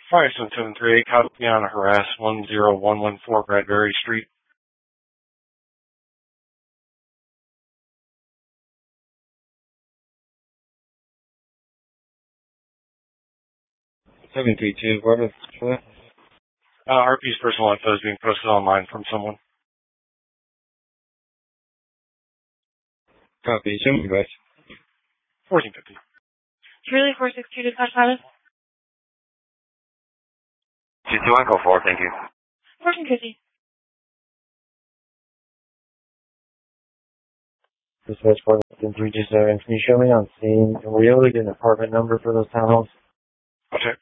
5773, copy on a harass 10114 Bradbury Street. What is that? RP's personal info is being posted online from someone. Copy. Show me, guys. 1450. Truly 462 dispatch pilot. 221, go forward, thank you. 1450. Dispatch 437, can you show me on scene? Were you able to get an apartment number for those townhomes? Okay.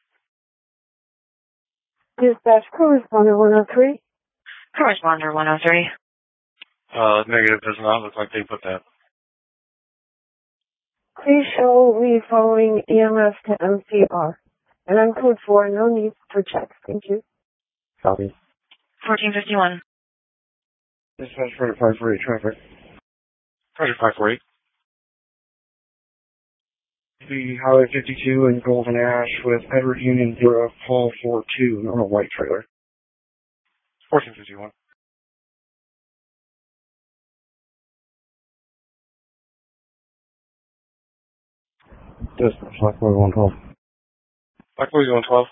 Dispatch correspondent 103. Corresponder 103. Negative, does not look like they put that. Please show me following EMS to MCR. And I'm code 4, no need for checks. Thank you. Copy. 1451. Dispatch 4548 traffic. Project 548. The Highway 52 in Golden Ash with Edward Union Bureau Paul 42, normal white trailer. 1451. Dispatch Blackboard 112. Blackboard 112.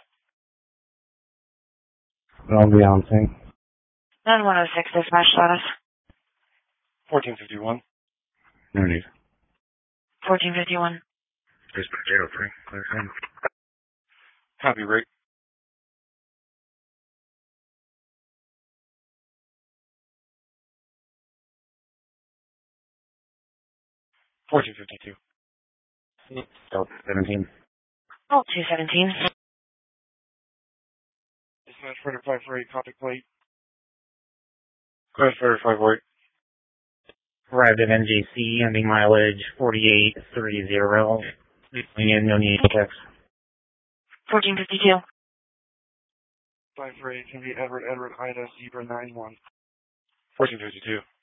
I'll be on scene. 9106 dispatch status. 1451. No need. 1451. Dispatch 803, clear sign. Copy, Rick. $14.52. Delta 17. Oh, 217. Dispatch 4548, copy plate. Crash 4548. Arrived at NJC, ending mileage 4830. No need to text. 1452. 548, can be Edward, Ida, Zebra 91. 1452.